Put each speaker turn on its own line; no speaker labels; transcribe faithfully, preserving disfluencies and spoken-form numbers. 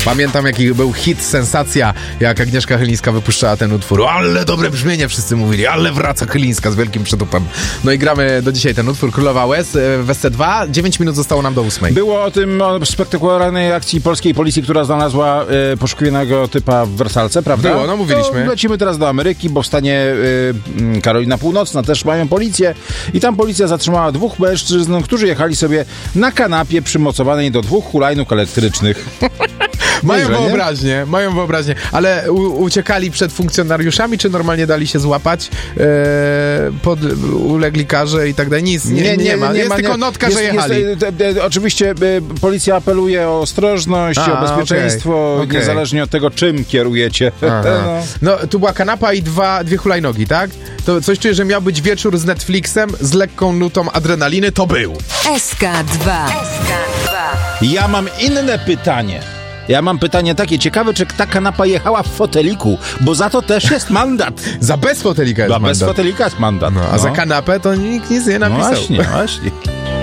Pamiętam, jaki był hit, sensacja, jak Agnieszka Chylińska wypuszczała ten utwór. Ale dobre brzmienie, wszyscy mówili, ale wraca Chylińska z wielkim przytupem. No i gramy do dzisiaj ten utwór, Królowa Łez w S C dwa. dziewięć minut zostało nam do ósmej.
Było o tym, o spektakularnej akcji polskiej policji, która znalazła y, poszukiwanego typa w Wersalce, prawda?
Było, no mówiliśmy.
To lecimy teraz do Ameryki, bo w stanie y, Karolina Północna też mają policję i tam policja zatrzymała dwóch mężczyzn, którzy jechali sobie na kanapie przymocowanej do dwóch hulajnóg elektrycznych.
Mają
Nieźle,
wyobraźnię, nie? mają wyobraźnię, ale u, uciekali przed funkcjonariuszami, czy normalnie dali się złapać, e, pod, ulegli karze i tak dalej? Nic, nie, nie, nie, nie ma, nie jest ma, tylko nie. notka,
jest,
że jechali.
Jest, e, e, oczywiście e, policja apeluje o ostrożność, A, o bezpieczeństwo, okay, okay. niezależnie od tego, czym kierujecie.
no. no, tu była kanapa i dwa, dwie hulajnogi, tak? To coś czuję, że miał być wieczór z Netflixem, z lekką nutą adrenaliny, to był.
S K dwa.
Ja mam inne pytanie. Ja mam pytanie takie, ciekawe, czy ta kanapa jechała w foteliku, bo za to też jest mandat.
Za bez fotelika jest
za
mandat.
Bez fotelika jest mandat.
No, a no. za kanapę to nikt nic nie napisał.
No właśnie, właśnie.